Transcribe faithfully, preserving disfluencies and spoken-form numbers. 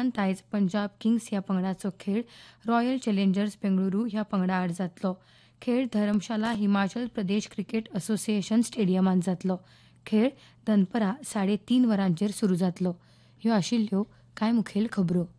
गोंयांत आयज पंजाब किंग्स ह्या पंगडाचो खेळ रॉयल चॅलेंजर्स बेंगळुरू ह्या पंगडा आड जातलो. खेळ धरमशाला हिमाचल प्रदेश क्रिकेट असोसिएशन स्टेडियमांत जातलो. खेळ दनपारां साडे तीन वरांचेर सुरू जातलो. ह्यो आशिल्ल्यो कांय मुखेल खबरो.